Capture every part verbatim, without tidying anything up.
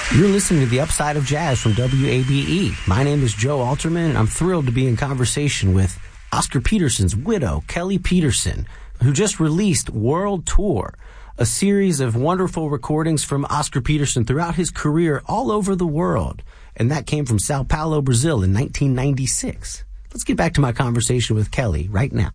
You're listening to The Upside of Jazz from W A B E. My name is Joe Alterman, and I'm thrilled to be in conversation with Oscar Peterson's widow, Kelly Peterson, who just released World Tour, a series of wonderful recordings from Oscar Peterson throughout his career all over the world. And that came from Sao Paulo, Brazil in nineteen ninety-six. Let's get back to my conversation with Kelly right now.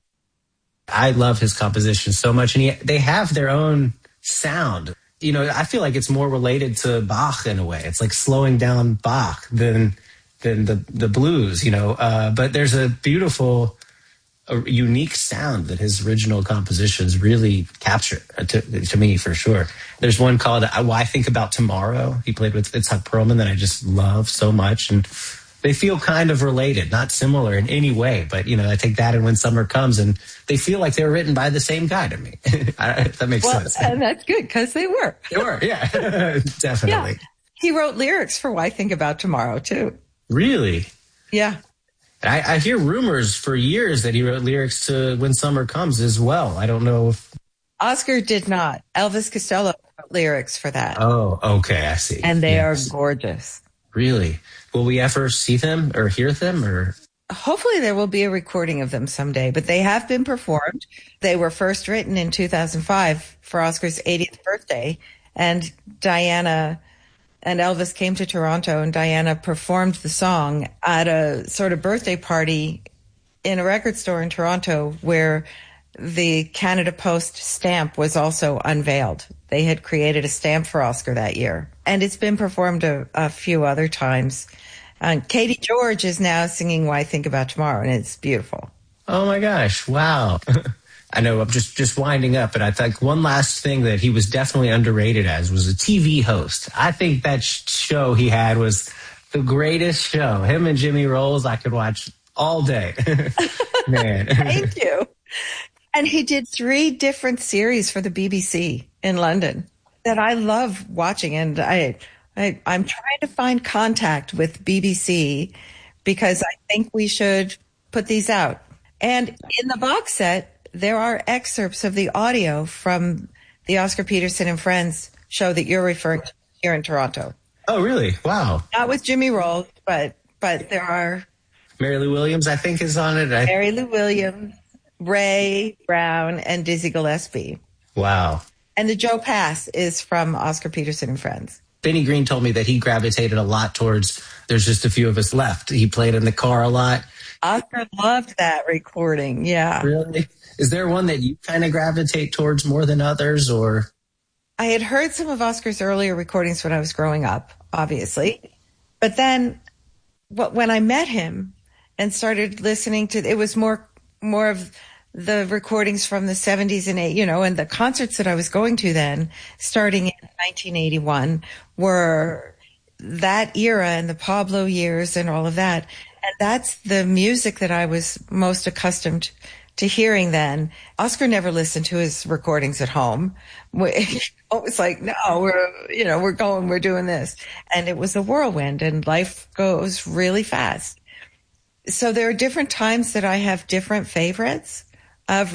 I love his compositions so much, and he, they have their own sound. You know, I feel like it's more related to Bach in a way. It's like slowing down Bach than than the, the blues, you know. Uh, but there's a beautiful, a unique sound that his original compositions really capture, uh, to, to me, for sure. There's one called uh, Why Think About Tomorrow. He played with Itzhak Perlman that I just love so much. And they feel kind of related, not similar in any way. But, you know, I take that and When Summer Comes, and they feel like they were written by the same guy to me. I, if that makes well, sense. And that's good, because they were. They were, yeah, definitely. Yeah. He wrote lyrics for Why Think About Tomorrow, too. Really? Yeah. I, I hear rumors for years that he wrote lyrics to When Summer Comes as well. I don't know if... Oscar did not. Elvis Costello wrote lyrics for that. Oh, okay, I see. And they yes. are gorgeous. Really? Will we ever see them or hear them? Or hopefully there will be a recording of them someday, but they have been performed. They were first written in two thousand five for Oscar's eightieth birthday, and Diana and Elvis came to Toronto, and Diana performed the song at a sort of birthday party in a record store in Toronto where the Canada Post stamp was also unveiled. They had created a stamp for Oscar that year, and it's been performed a, a few other times. And Katie George is now singing Why Think About Tomorrow, and it's beautiful. Oh my gosh, wow. I know I'm just, just winding up, but I think one last thing that he was definitely underrated as was a T V host. I think that show he had was the greatest show. Him and Jimmy Rolls, I could watch all day. Man. Thank you. And he did three different series for the B B C in London that I love watching. And I, I, I'm trying to find contact with B B C because I think we should put these out. And in the box set, there are excerpts of the audio from the Oscar Peterson and Friends show that you're referring to here in Toronto. Oh, really? Wow. Not with Jimmy Rolls, but but there are... Mary Lou Williams, I think, is on it. I... Mary Lou Williams, Ray Brown, and Dizzy Gillespie. Wow. And the Joe Pass is from Oscar Peterson and Friends. Benny Green told me that he gravitated a lot towards There's Just a Few of Us Left. He played in the car a lot. Oscar loved that recording, yeah. Really? Is there one that you kind of gravitate towards more than others, or? I had heard some of Oscar's earlier recordings when I was growing up, obviously. But then when I met him and started listening to, it was more more of the recordings from the seventies and eight, you know, and the concerts that I was going to then, starting in nineteen eighty-one, were that era and the Pablo years and all of that. And that's the music that I was most accustomed to hearing then. Oscar never listened to his recordings at home. It was like, no, we're, you know, we're going, we're doing this. And it was a whirlwind, and life goes really fast. So there are different times that I have different favorites of